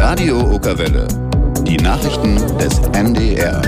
Radio Okerwelle. Die Nachrichten des NDR.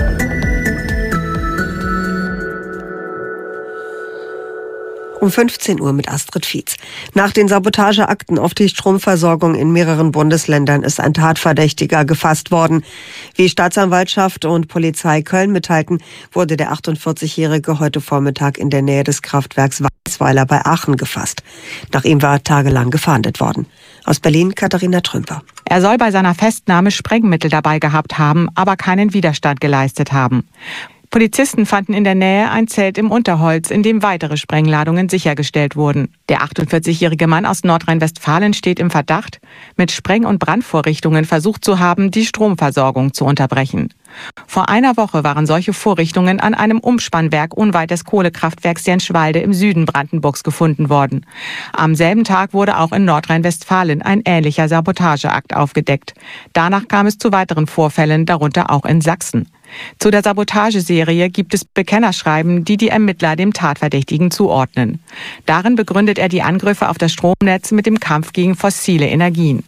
Um 15 Uhr mit Astrid Fietz. Nach den Sabotageakten auf die Stromversorgung in mehreren Bundesländern ist ein Tatverdächtiger gefasst worden. Wie Staatsanwaltschaft und Polizei Köln mitteilten, wurde der 48-Jährige heute Vormittag in der Nähe des Kraftwerks Weißweiler bei Aachen gefasst. Nach ihm war tagelang gefahndet worden. Aus Berlin Katharina Trümper. Er soll bei seiner Festnahme Sprengmittel dabei gehabt haben, aber keinen Widerstand geleistet haben. Polizisten fanden in der Nähe ein Zelt im Unterholz, in dem weitere Sprengladungen sichergestellt wurden. Der 48-jährige Mann aus Nordrhein-Westfalen steht im Verdacht, mit Spreng- und Brandvorrichtungen versucht zu haben, die Stromversorgung zu unterbrechen. Vor einer Woche waren solche Vorrichtungen an einem Umspannwerk unweit des Kohlekraftwerks Jenschwalde im Süden Brandenburgs gefunden worden. Am selben Tag wurde auch in Nordrhein-Westfalen ein ähnlicher Sabotageakt aufgedeckt. Danach kam es zu weiteren Vorfällen, darunter auch in Sachsen. Zu der Sabotageserie gibt es Bekennerschreiben, die die Ermittler dem Tatverdächtigen zuordnen. Darin begründet er die Angriffe auf das Stromnetz mit dem Kampf gegen fossile Energien.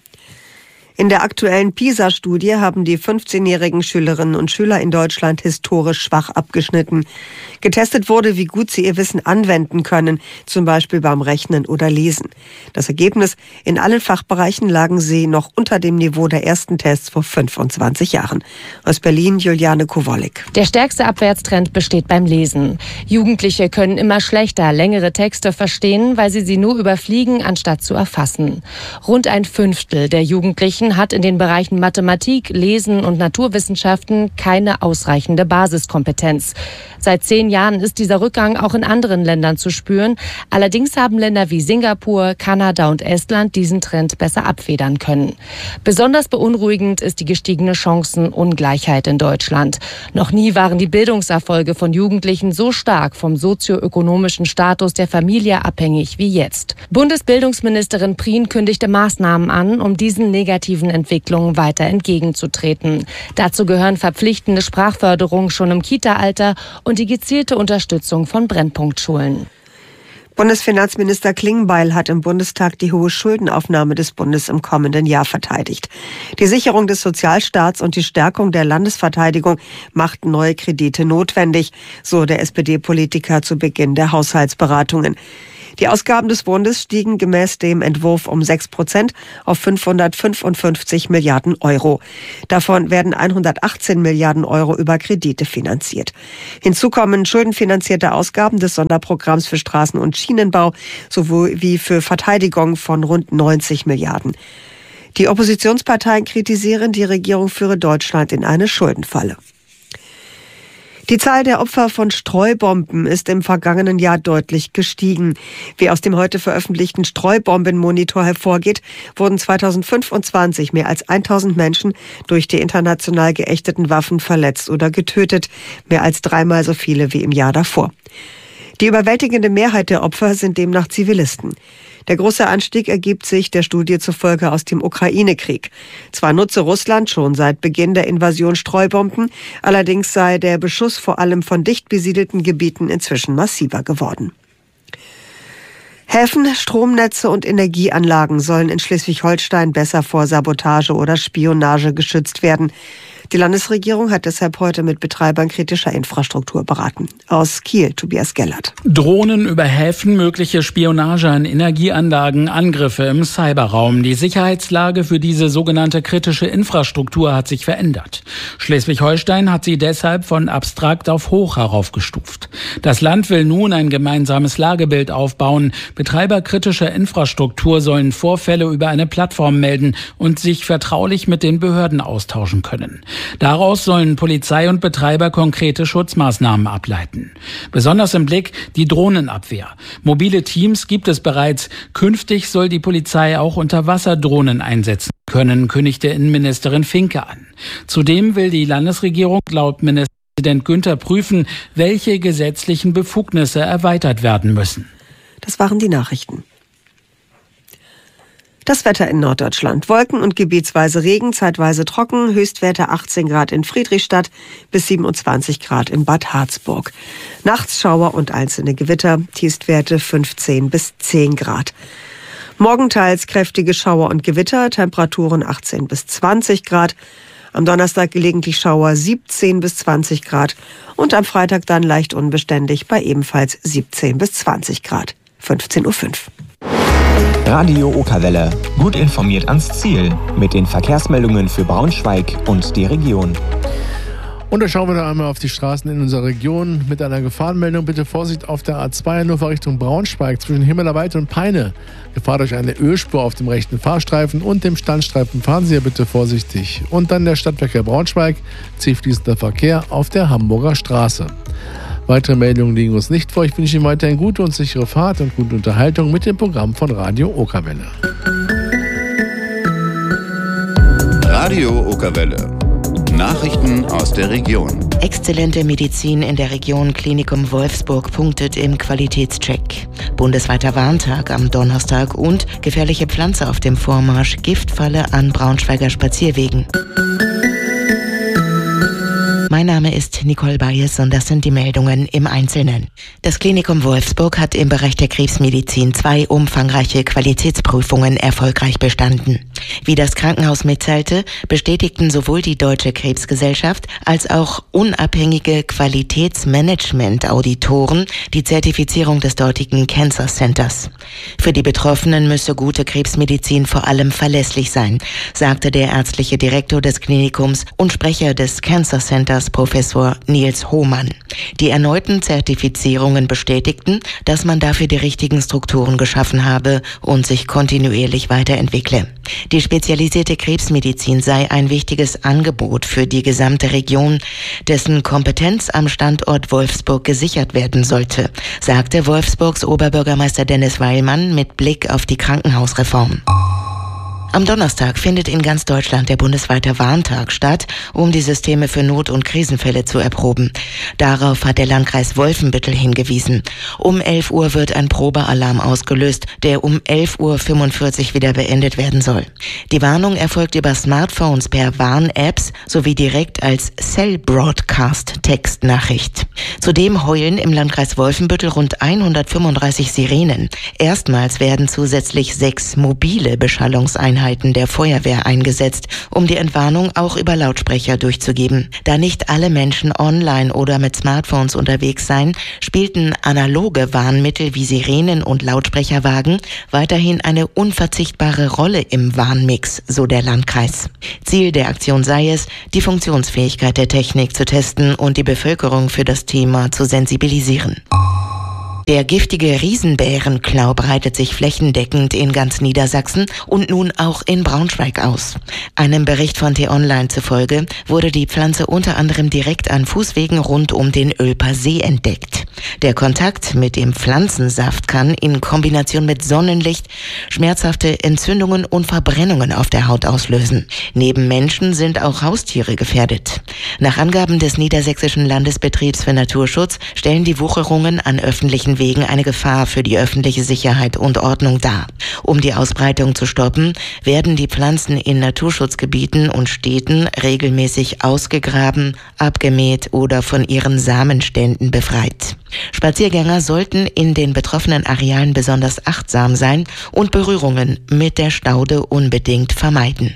In der aktuellen PISA-Studie haben die 15-jährigen Schülerinnen und Schüler in Deutschland historisch schwach abgeschnitten. Getestet wurde, wie gut sie ihr Wissen anwenden können, zum Beispiel beim Rechnen oder Lesen. Das Ergebnis: In allen Fachbereichen lagen sie noch unter dem Niveau der ersten Tests vor 25 Jahren. Aus Berlin Juliane Kowalik. Der stärkste Abwärtstrend besteht beim Lesen. Jugendliche können immer schlechter längere Texte verstehen, weil sie nur überfliegen, anstatt zu erfassen. Rund ein Fünftel der Jugendlichen hat in den Bereichen Mathematik, Lesen und Naturwissenschaften keine ausreichende Basiskompetenz. Seit 10 Jahren ist dieser Rückgang auch in anderen Ländern zu spüren. Allerdings haben Länder wie Singapur, Kanada und Estland diesen Trend besser abfedern können. Besonders beunruhigend ist die gestiegene Chancenungleichheit in Deutschland. Noch nie waren die Bildungserfolge von Jugendlichen so stark vom sozioökonomischen Status der Familie abhängig wie jetzt. Bundesbildungsministerin Prien kündigte Maßnahmen an, um diesen negativen Entwicklungen weiter entgegenzutreten. Dazu gehören verpflichtende Sprachförderung schon im Kita-Alter und die gezielte Unterstützung von Brennpunktschulen. Bundesfinanzminister Klingbeil hat im Bundestag die hohe Schuldenaufnahme des Bundes im kommenden Jahr verteidigt. Die Sicherung des Sozialstaats und die Stärkung der Landesverteidigung machten neue Kredite notwendig, so der SPD-Politiker zu Beginn der Haushaltsberatungen. Die Ausgaben des Bundes stiegen gemäß dem Entwurf um 6% auf 555 Milliarden Euro. Davon werden 118 Milliarden Euro über Kredite finanziert. Hinzu kommen schuldenfinanzierte Ausgaben des Sonderprogramms für Straßen- und Schienenbau sowie für Verteidigung von rund 90 Milliarden. Die Oppositionsparteien kritisieren, die Regierung führe Deutschland in eine Schuldenfalle. Die Zahl der Opfer von Streubomben ist im vergangenen Jahr deutlich gestiegen. Wie aus dem heute veröffentlichten Streubombenmonitor hervorgeht, wurden 2025 mehr als 1000 Menschen durch die international geächteten Waffen verletzt oder getötet, mehr als 3-mal so viele wie im Jahr davor. Die überwältigende Mehrheit der Opfer sind demnach Zivilisten. Der große Anstieg ergibt sich der Studie zufolge aus dem Ukraine-Krieg. Zwar nutze Russland schon seit Beginn der Invasion Streubomben, allerdings sei der Beschuss vor allem von dicht besiedelten Gebieten inzwischen massiver geworden. Häfen, Stromnetze und Energieanlagen sollen in Schleswig-Holstein besser vor Sabotage oder Spionage geschützt werden. Die Landesregierung hat deshalb heute mit Betreibern kritischer Infrastruktur beraten. Aus Kiel, Tobias Gellert. Drohnen über Häfen, mögliche Spionage an Energieanlagen, Angriffe im Cyberraum. Die Sicherheitslage für diese sogenannte kritische Infrastruktur hat sich verändert. Schleswig-Holstein hat sie deshalb von abstrakt auf hoch heraufgestuft. Das Land will nun ein gemeinsames Lagebild aufbauen. Betreiber kritischer Infrastruktur sollen Vorfälle über eine Plattform melden und sich vertraulich mit den Behörden austauschen können. Daraus sollen Polizei und Betreiber konkrete Schutzmaßnahmen ableiten. Besonders im Blick die Drohnenabwehr. Mobile Teams gibt es bereits. Künftig soll die Polizei auch Unterwasserdrohnen einsetzen können, kündigte Innenministerin Finke an. Zudem will die Landesregierung laut Ministerpräsident Günther prüfen, welche gesetzlichen Befugnisse erweitert werden müssen. Das waren die Nachrichten. Das Wetter in Norddeutschland. Wolken und gebietsweise Regen, zeitweise trocken, Höchstwerte 18 Grad in Friedrichstadt bis 27 Grad in Bad Harzburg. Nachts Schauer und einzelne Gewitter, Tiefstwerte 15 bis 10 Grad. Morgen teils kräftige Schauer und Gewitter, Temperaturen 18 bis 20 Grad. Am Donnerstag gelegentlich Schauer 17 bis 20 Grad. Und am Freitag dann leicht unbeständig bei ebenfalls 17 bis 20 Grad. 15:05 Uhr. Radio Okerwelle. Gut informiert ans Ziel. Mit den Verkehrsmeldungen für Braunschweig und die Region. Und da schauen wir noch einmal auf die Straßen in unserer Region mit einer Gefahrenmeldung. Bitte Vorsicht auf der A2 Hannover Richtung Braunschweig zwischen Himmelerweide und Peine. Gefahr durch eine Ölspur auf dem rechten Fahrstreifen und dem Standstreifen. Fahren Sie hier bitte vorsichtig. Und dann der Stadtverkehr Braunschweig, zielfließender Verkehr auf der Hamburger Straße. Weitere Meldungen liegen uns nicht vor. Ich wünsche Ihnen weiterhin gute und sichere Fahrt und gute Unterhaltung mit dem Programm von Radio Okerwelle. Radio Okerwelle. Nachrichten aus der Region. Exzellente Medizin in der Region Klinikum Wolfsburg punktet im Qualitätscheck. Bundesweiter Warntag am Donnerstag und gefährliche Pflanze auf dem Vormarsch, Giftfalle an Braunschweiger Spazierwegen. Mein Name ist Nicole Bayes und das sind die Meldungen im Einzelnen. Das Klinikum Wolfsburg hat im Bereich der Krebsmedizin 2 umfangreiche Qualitätsprüfungen erfolgreich bestanden. Wie das Krankenhaus mitteilte, bestätigten sowohl die Deutsche Krebsgesellschaft als auch unabhängige Qualitätsmanagement-Auditoren die Zertifizierung des dortigen Cancer Centers. Für die Betroffenen müsse gute Krebsmedizin vor allem verlässlich sein, sagte der ärztliche Direktor des Klinikums und Sprecher des Cancer Centers, Professor Nils Hohmann. Die erneuten Zertifizierungen bestätigten, dass man dafür die richtigen Strukturen geschaffen habe und sich kontinuierlich weiterentwickle. Die spezialisierte Krebsmedizin sei ein wichtiges Angebot für die gesamte Region, dessen Kompetenz am Standort Wolfsburg gesichert werden sollte, sagte Wolfsburgs Oberbürgermeister Dennis Weilmann mit Blick auf die Krankenhausreform. Am Donnerstag findet in ganz Deutschland der bundesweite Warntag statt, um die Systeme für Not- und Krisenfälle zu erproben. Darauf hat der Landkreis Wolfenbüttel hingewiesen. Um 11 Uhr wird ein Probealarm ausgelöst, der um 11:45 Uhr wieder beendet werden soll. Die Warnung erfolgt über Smartphones per Warn-Apps sowie direkt als Cell-Broadcast-Textnachricht. Zudem heulen im Landkreis Wolfenbüttel rund 135 Sirenen. Erstmals werden zusätzlich 6 mobile Beschallungseinheiten der Feuerwehr eingesetzt, um die Entwarnung auch über Lautsprecher durchzugeben. Da nicht alle Menschen online oder mit Smartphones unterwegs seien, spielten analoge Warnmittel wie Sirenen und Lautsprecherwagen weiterhin eine unverzichtbare Rolle im Warnmix, so der Landkreis. Ziel der Aktion sei es, die Funktionsfähigkeit der Technik zu testen und die Bevölkerung für das Thema zu sensibilisieren. Der giftige Riesenbärenklau breitet sich flächendeckend in ganz Niedersachsen und nun auch in Braunschweig aus. Einem Bericht von T-Online zufolge wurde die Pflanze unter anderem direkt an Fußwegen rund um den Ölper See entdeckt. Der Kontakt mit dem Pflanzensaft kann in Kombination mit Sonnenlicht schmerzhafte Entzündungen und Verbrennungen auf der Haut auslösen. Neben Menschen sind auch Haustiere gefährdet. Nach Angaben des Niedersächsischen Landesbetriebs für Naturschutz stellen die Wucherungen an öffentlichen Wegen eine Gefahr für die öffentliche Sicherheit und Ordnung dar. Um die Ausbreitung zu stoppen, werden die Pflanzen in Naturschutzgebieten und Städten regelmäßig ausgegraben, abgemäht oder von ihren Samenständen befreit. Spaziergänger sollten in den betroffenen Arealen besonders achtsam sein und Berührungen mit der Staude unbedingt vermeiden.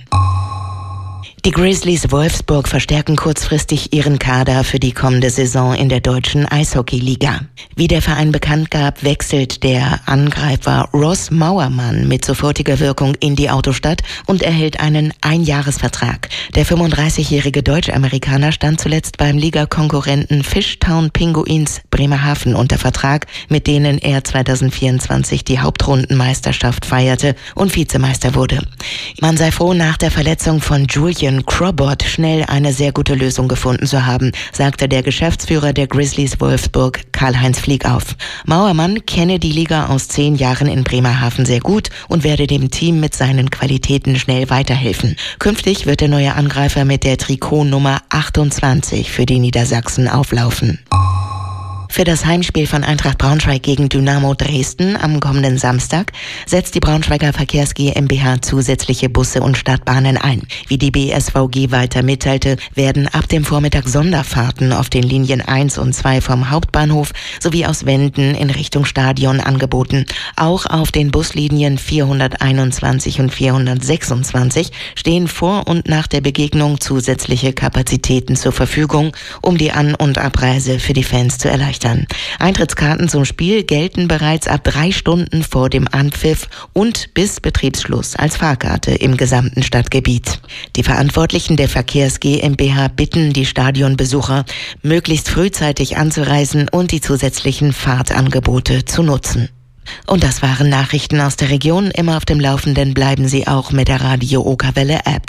Die Grizzlies Wolfsburg verstärken kurzfristig ihren Kader für die kommende Saison in der deutschen Eishockeyliga. Wie der Verein bekannt gab, wechselt der Angreifer Ross Mauermann mit sofortiger Wirkung in die Autostadt und erhält einen Einjahresvertrag. Der 35-jährige Deutsch-Amerikaner stand zuletzt beim Ligakonkurrenten Fishtown Pinguins Bremerhaven unter Vertrag, mit denen er 2024 die Hauptrundenmeisterschaft feierte und Vizemeister wurde. Man sei froh, nach der Verletzung von Julian Crobot schnell eine sehr gute Lösung gefunden zu haben, sagte der Geschäftsführer der Grizzlies Wolfsburg, Karl-Heinz Fliegauf. Mauermann kenne die Liga aus 10 Jahren in Bremerhaven sehr gut und werde dem Team mit seinen Qualitäten schnell weiterhelfen. Künftig wird der neue Angreifer mit der Trikotnummer 28 für die Niedersachsen auflaufen. Für das Heimspiel von Eintracht Braunschweig gegen Dynamo Dresden am kommenden Samstag setzt die Braunschweiger Verkehrs GmbH zusätzliche Busse und Stadtbahnen ein. Wie die BSVG weiter mitteilte, werden ab dem Vormittag Sonderfahrten auf den Linien 1 und 2 vom Hauptbahnhof sowie aus Wenden in Richtung Stadion angeboten. Auch auf den Buslinien 421 und 426 stehen vor und nach der Begegnung zusätzliche Kapazitäten zur Verfügung, um die An- und Abreise für die Fans zu erleichtern. Eintrittskarten zum Spiel gelten bereits ab 3 Stunden vor dem Anpfiff und bis Betriebsschluss als Fahrkarte im gesamten Stadtgebiet. Die Verantwortlichen der Verkehrs GmbH bitten die Stadionbesucher, möglichst frühzeitig anzureisen und die zusätzlichen Fahrtangebote zu nutzen. Und das waren Nachrichten aus der Region. Immer auf dem Laufenden bleiben Sie auch mit der Radio Okerwelle App.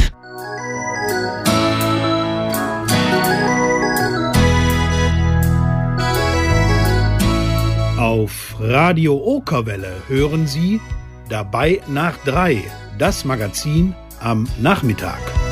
Auf Radio Okerwelle hören Sie Dabei nach 3, das Magazin am Nachmittag.